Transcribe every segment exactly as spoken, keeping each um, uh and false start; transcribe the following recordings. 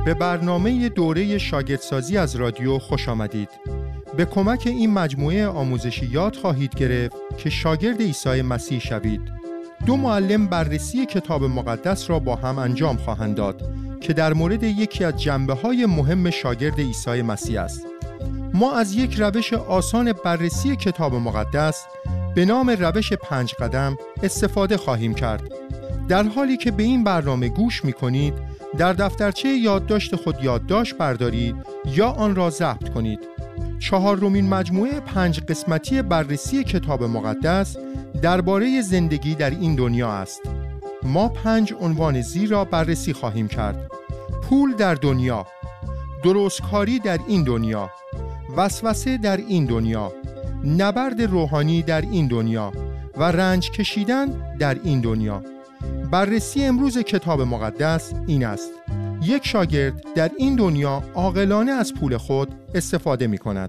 به برنامه دوره شاگردسازی از رادیو خوش آمدید. به کمک این مجموعه آموزشی یاد خواهید گرفت که شاگرد عیسی مسیح شوید. دو معلم بررسی کتاب مقدس را با هم انجام خواهند داد که در مورد یکی از جنبه‌های مهم شاگرد عیسی مسیح است. ما از یک روش آسان بررسی کتاب مقدس به نام روش پنج قدم استفاده خواهیم کرد. در حالی که به این برنامه گوش می‌کنید، در دفترچه یادداشت خود یادداشت بردارید یا آن را ضبط کنید. چهارمین مجموعه پنج قسمتی بررسی کتاب مقدس درباره زندگی در این دنیا است. ما پنج عنوان زیر را بررسی خواهیم کرد: پول در دنیا، درستکاری در این دنیا، وسوسه در این دنیا، نبرد روحانی در این دنیا و رنج کشیدن در این دنیا. بررسی امروز کتاب مقدس این است: یک شاگرد در این دنیا عاقلانه از پول خود استفاده می کند.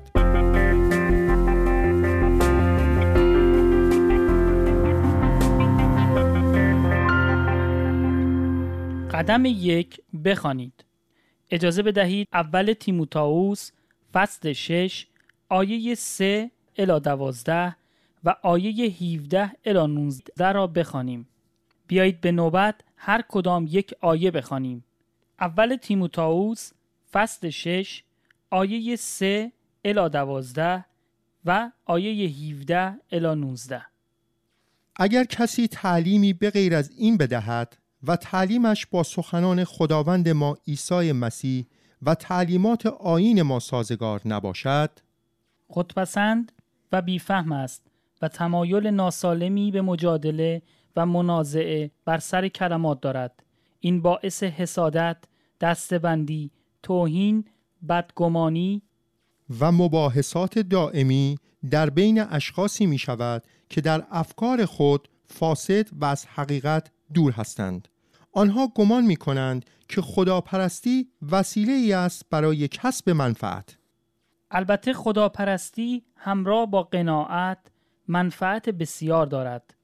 قدم یک، بخوانید. اجازه بدهید اول تیموتائوس فصل شش آیه سه الی دوازده و آیه هفده الی نوزده را بخوانیم. بیایید به نوبت هر کدام یک آیه بخوانیم. اول تیموتائوس فصل شش آیه سه الی دوازده و آیه هفده الی نوزده. اگر کسی تعلیمی به غیر از این بدهد و تعلیمش با سخنان خداوند ما عیسی مسیح و تعلیمات آیین ما سازگار نباشد، خودپسند و بیفهم است و تمایل ناسالمی به مجادله و منازعه بر سر کلمات دارد. این باعث حسادت، دستبندی، توهین، بدگمانی و مباحثات دائمی در بین اشخاصی می شود که در افکار خود فاسد و از حقیقت دور هستند. آنها گمان می کنند که خداپرستی وسیله ای است برای کسب منفعت. البته خداپرستی همراه با قناعت منفعت بسیار دارد.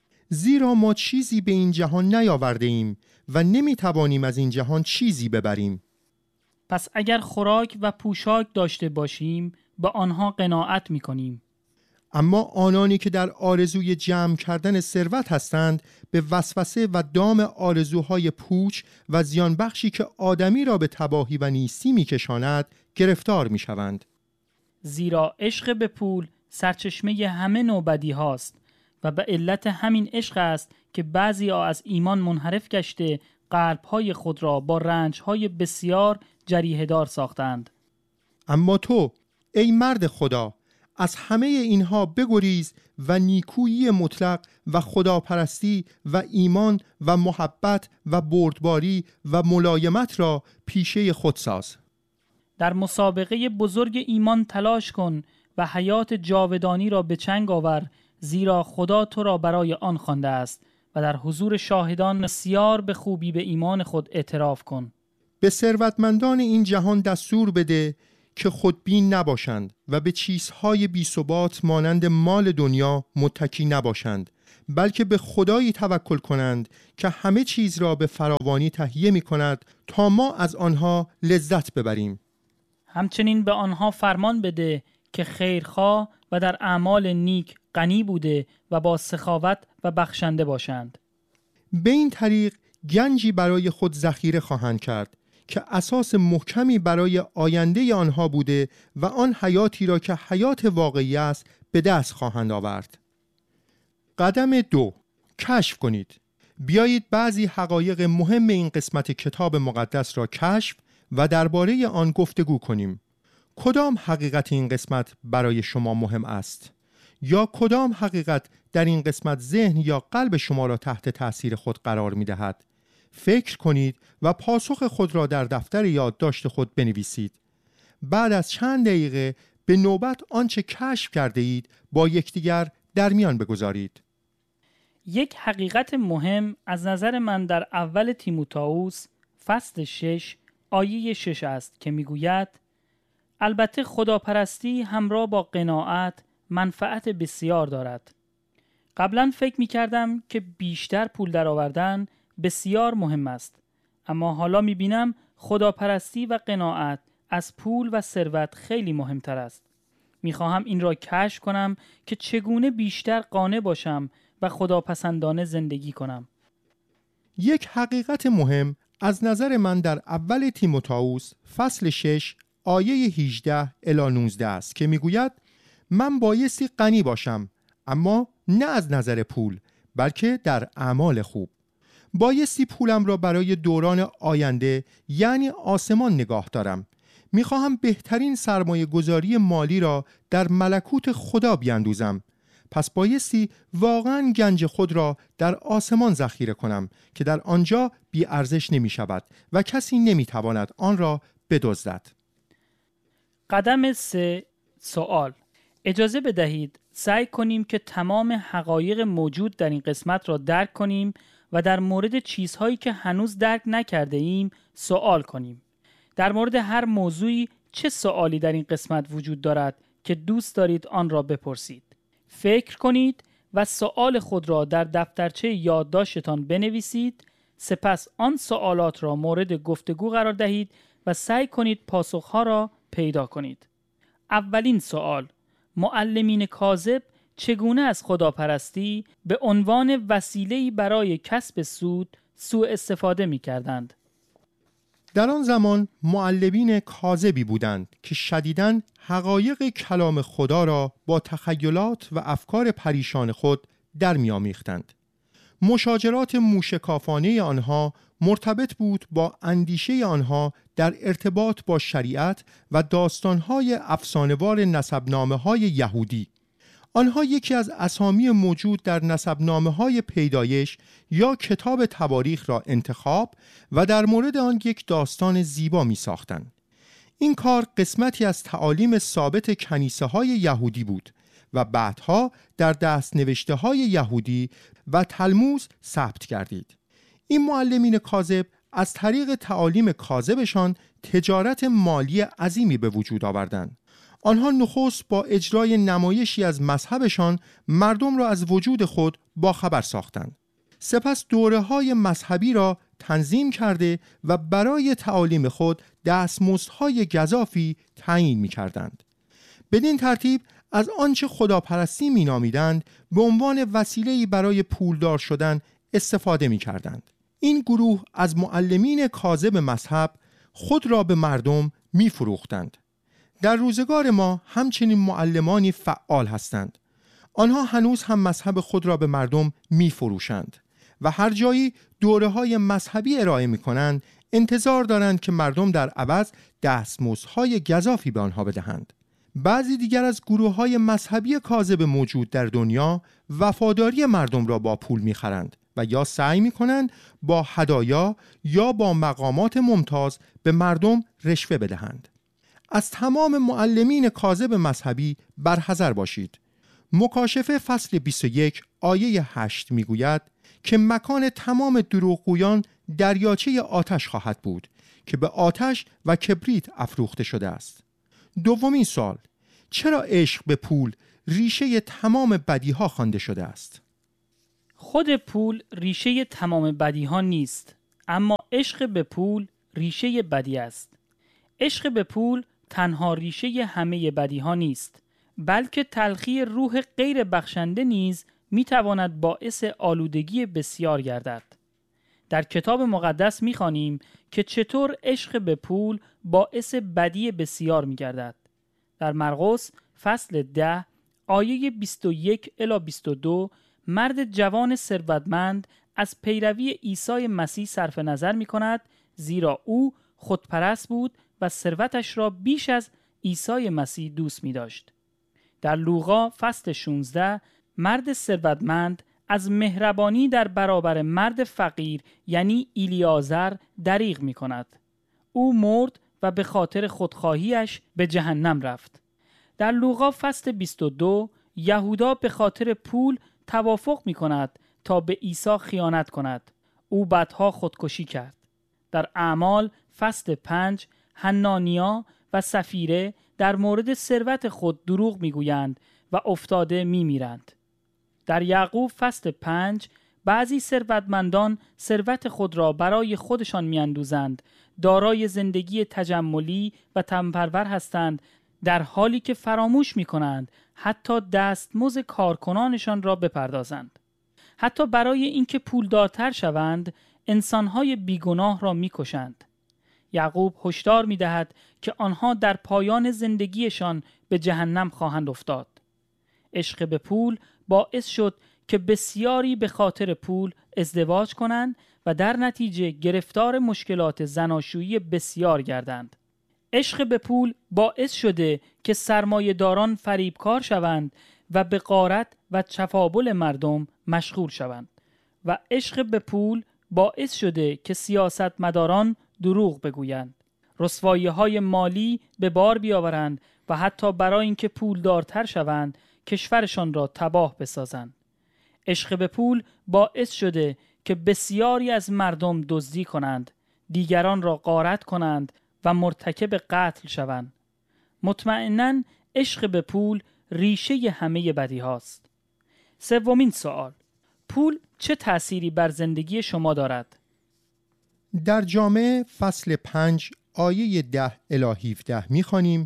زیرا ما چیزی به این جهان نیاورده ایم و نمی توانیم از این جهان چیزی ببریم. پس اگر خوراک و پوشاک داشته باشیم به آنها قناعت می کنیم. اما آنانی که در آرزوی جمع کردن ثروت هستند به وسوسه و دام آرزوهای پوچ و زیان بخشی که آدمی را به تباهی و نیستی می کشاند گرفتار می شوند. زیرا عشق به پول سرچشمه همه نوع بدی هاست و به علت همین عشق است که بعضی ها از ایمان منحرف گشته قلب‌های خود را با رنج‌های بسیار جریحه‌دار ساختند. اما تو ای مرد خدا از همه اینها بگریز و نیکویی مطلق و خداپرستی و ایمان و محبت و بردباری و ملایمت را پیشه خود ساز. در مسابقه بزرگ ایمان تلاش کن و حیات جاودانی را به چنگ آور، زیرا خدا تو را برای آن خوانده است و در حضور شاهدان بسیار به خوبی به ایمان خود اعتراف کن. به ثروتمندان این جهان دستور بده که خودبین نباشند و به چیزهای بی‌ثبات مانند مال دنیا متکی نباشند، بلکه به خدایی توکل کنند که همه چیز را به فراوانی تهیه می کند تا ما از آنها لذت ببریم. همچنین به آنها فرمان بده که خیرخواه و در اعمال نیک غنی بوده و با سخاوت و بخشنده باشند. به این طریق گنجی برای خود ذخیره خواهند کرد که اساس محکمی برای آینده آنها بوده و آن حیاتی را که حیات واقعی است به دست خواهند آورد. قدم دو، کشف کنید. بیایید بعضی حقایق مهم این قسمت کتاب مقدس را کشف و درباره آن گفتگو کنیم. کدام حقیقت این قسمت برای شما مهم است؟ یا کدام حقیقت در این قسمت ذهن یا قلب شما را تحت تأثیر خود قرار می دهد؟ فکر کنید و پاسخ خود را در دفتر یادداشت خود بنویسید. بعد از چند دقیقه به نوبت آنچه کشف کرده اید با یکدیگر در میان بگذارید. یک حقیقت مهم از نظر من در اول تیموتائوس فصل شش آیه شش است که میگوید البته خداپرستی همراه با قناعت منفعت بسیار دارد. قبلا فکر می کردم که بیشتر پول درآوردن بسیار مهم است، اما حالا می بینم خداپرستی و قناعت از پول و ثروت خیلی مهمتر است. میخواهم این را کشف کنم که چگونه بیشتر قانع باشم و خداپسندانه زندگی کنم. یک حقیقت مهم از نظر من در اول تیموتائوس فصل شش آیه هجده الی نوزده است که میگوید من بایستی غنی باشم، اما نه از نظر پول بلکه در اعمال خوب. بایستی پولم را برای دوران آینده یعنی آسمان نگاه دارم. میخواهم بهترین سرمایه گذاری مالی را در ملکوت خدا بیندوزم. پس بایستی واقعاً گنج خود را در آسمان ذخیره کنم که در آنجا بی ارزش نمی شود و کسی نمی تواند آن را بدزدد. قدم سه، سوال. اجازه بدهید سعی کنیم که تمام حقایق موجود در این قسمت را درک کنیم و در مورد چیزهایی که هنوز درک نکرده ایم سوال کنیم. در مورد هر موضوعی چه سوالی در این قسمت وجود دارد که دوست دارید آن را بپرسید. فکر کنید و سوال خود را در دفترچه یادداشتتان بنویسید. سپس آن سوالات را مورد گفتگو قرار دهید و سعی کنید پاسخها را پیدا کنید. اولین سوال: معلمین کاذب چگونه از خداپرستی به عنوان وسیله‌ای برای کسب سود سوء استفاده می‌کردند؟ در آن زمان معلمین کاذبی بودند که شدیداً حقایق کلام خدا را با تخیلات و افکار پریشان خود در می‌آمیختند. مشاجرات موشکافانه آنها مرتبط بود با اندیشه آنها در ارتباط با شریعت و داستان‌های افسانه‌وار نسبنامه‌های یهودی. آنها یکی از اسامی موجود در نسبنامه‌های پیدایش یا کتاب تواریخ را انتخاب و در مورد آن یک داستان زیبا می ساختند. این کار قسمتی از تعالیم ثابت کنیسه‌های یهودی بود و بعدها در دست‌نوشته‌های یهودی و تلموذ ثبت گردید. این معلمین کاذب از طریق تعالیم کاذبشان تجارت مالی عظیمی به وجود آوردند. آنها نخست با اجرای نمایشی از مذهبشان مردم را از وجود خود باخبر ساختند. سپس دوره‌های مذهبی را تنظیم کرده و برای تعالیم خود دستمزدهای گزافی تعیین می‌کردند. بدین ترتیب از آنچه خداپرستی می‌نامیدند به عنوان وسیله‌ای برای پولدار شدن استفاده می‌کردند. این گروه از معلمین کاذب مذهب خود را به مردم می‌فروختند. در روزگار ما همچنین معلمانی فعال هستند. آنها هنوز هم مذهب خود را به مردم می‌فروشند و هر جایی دوره‌های مذهبی ارائه می‌کنند انتظار دارند که مردم در عوض دستمزدهای گزافی به آنها بدهند. بعضی دیگر از گروه‌های مذهبی کاذب موجود در دنیا وفاداری مردم را با پول می‌خرند و یا سعی می‌کنند با هدایا یا با مقامات ممتاز به مردم رشوه بدهند. از تمام معلمین کاذب مذهبی برحذر باشید. مکاشفه فصل بیست و یک آیه هشت میگوید که مکان تمام دروغگویان دریاچه آتش خواهد بود که به آتش و کبریت افروخته شده است. دومین سوال: چرا عشق به پول ریشه تمام بدیها خوانده شده است؟ خود پول ریشه تمام بدیها نیست، اما عشق به پول ریشه بدی است. عشق به پول تنها ریشه همه بدیها نیست، بلکه تلخی روح غیر بخشنده نیز میتواند باعث آلودگی بسیار گردد. در کتاب مقدس میخوانیم که چطور عشق به پول باعث بدی بسیار میگردد. در مرقس فصل ده آیه بیست و یک الی بیست و دو مرد جوان ثروتمند از پیروی عیسی مسیح صرف نظر میکند، زیرا او خودپرست بود و ثروتش را بیش از عیسی مسیح دوست می داشت. در لوقا فصل شانزده مرد ثروتمند از مهربانی در برابر مرد فقیر یعنی ایلیازر دریغ می کند. او مرد و به خاطر خودخواهیش به جهنم رفت. در لوقا فصل بیست و دو یهودا به خاطر پول توافق می کند تا به عیسی خیانت کند. او بعدها خودکشی کرد. در اعمال فصل پنج حنانیا و سفیره در مورد ثروت خود دروغ میگویند و افتاده میمیرند. در یعقوب فصل پنج بعضی ثروتمندان ثروت خود را برای خودشان میاندوزند دارای زندگی تجملی و تنپرور هستند، در حالی که فراموش می کنند حتی دستمزد کارکنانشان را بپردازند. حتی برای اینکه پولدارتر شوند، انسانهای بیگناه را می کشند. یعقوب هشدار می دهد که آنها در پایان زندگیشان به جهنم خواهند افتاد. عشق به پول باعث شد که بسیاری به خاطر پول ازدواج کنند و در نتیجه گرفتار مشکلات زناشویی بسیار گردند. عشق به پول باعث شده که سرمایه‌داران فریبکار شوند و به غارت و چفابل مردم مشغول شوند و عشق به پول باعث شده که سیاستمداران دروغ بگویند، رسوایی‌های مالی به بار بیاورند و حتی برای اینکه پولدارتر شوند کشورشان را تباه بسازند. عشق به پول باعث شده که بسیاری از مردم دزدی کنند، دیگران را غارت کنند و مرتکب قتل شوند. مطمئناً عشق به پول ریشه همه بدی هاست. سومین سوال: پول چه تأثیری بر زندگی شما دارد؟ در جامعه فصل پنج آیه ده الی هفده می‌خوانیم: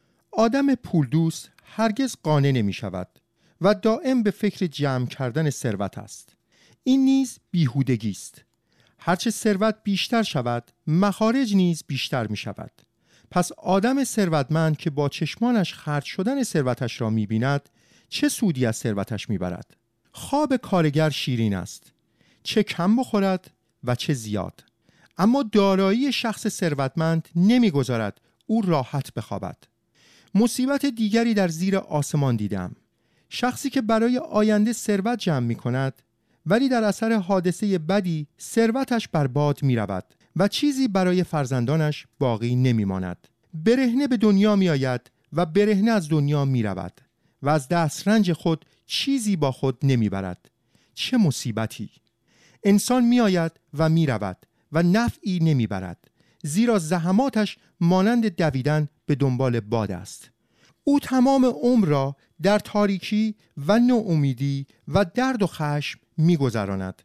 آدم پول دوست هرگز قانع نمی شود و دائم به فکر جمع کردن ثروت است. این نیز بیهودگی است. هرچه ثروت بیشتر شود، مخارج نیز بیشتر می شود. پس آدم ثروتمند که با چشمانش خرج شدن ثروتش را می بیند، چه سودی از ثروتش می برد؟ خواب کارگر شیرین است، چه کم بخورد و چه زیاد. اما دارایی شخص ثروتمند نمی گذارد او راحت بخوابد. مصیبت دیگری در زیر آسمان دیدم. شخصی که برای آینده ثروت جمع می کند، ولی در اثر حادثه بدی ثروتش برباد می رود و چیزی برای فرزندانش باقی نمی ماند. برهنه به دنیا می آید و برهنه از دنیا می رود و از دسترنج خود چیزی با خود نمی برد. چه مصیبتی! انسان می آید و می رود و نفعی نمی برد، زیرا زحماتش مانند دویدن به دنبال باد است. او تمام عمر را در تاریکی و ناامیدی و درد و خشم می گذراند.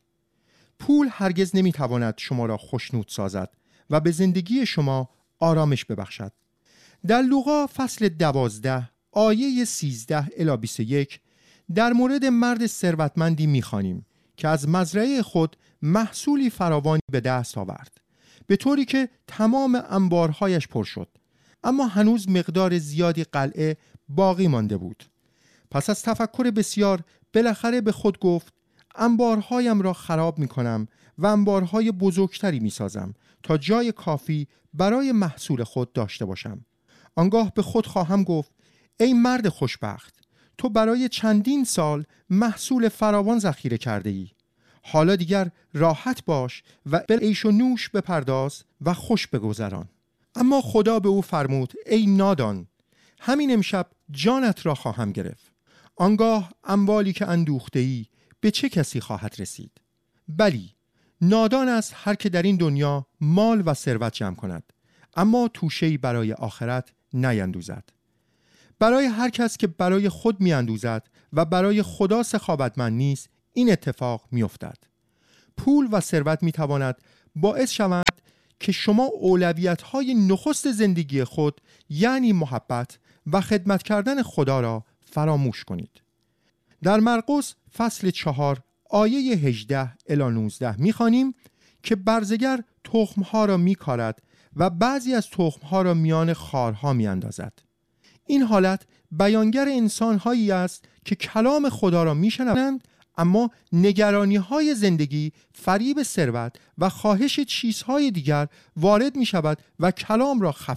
پول هرگز نمی تواند شما را خوشنود سازد و به زندگی شما آرامش ببخشد. در لوقا فصل دوازده آیه سیزده الی بیست و یک در مورد مرد ثروتمندی می خوانیم که از مزرعه خود محصولی فراوانی به دست آورد، به طوری که تمام انبارهایش پر شد، اما هنوز مقدار زیادی قلعه باقی مانده بود. پس از تفکر بسیار بالاخره به خود گفت: انبارهایم را خراب می کنم و انبارهای بزرگتری می سازم تا جای کافی برای محصول خود داشته باشم. آنگاه به خود خواهم گفت: ای مرد خوشبخت، تو برای چندین سال محصول فراوان ذخیره کرده ای. حالا دیگر راحت باش و به عیش و نوش بپرداز و خوش بگذران. اما خدا به او فرمود: ای نادان، همین امشب جانت را خواهم گرفت. آنگاه اموالی که اندوخته ای به چه کسی خواهد رسید؟ بلی، نادان است هر که در این دنیا مال و ثروت جمع کند، اما توشه‌ای برای آخرت نیندوزد. برای هر کس که برای خود میاندوزد و برای خدا سخاوتمند نیست، این اتفاق میافتد. پول و ثروت میتواند باعث شوند که شما اولویت‌های نخست زندگی خود، یعنی محبت و خدمت کردن خدا را فراموش کنید. در مرقس فصل چهار آیه هجده الی نوزده می‌خوانیم که برزگر تخم‌ها را می‌کارد و بعضی از تخم‌ها را میان خارها می‌اندازد. این حالت بیانگر انسان‌هایی است که کلام خدا را می‌شنوند، اما نگرانی‌های زندگی، فریب ثروت و خواهش چیزهای دیگر وارد می‌شود و کلام را خفه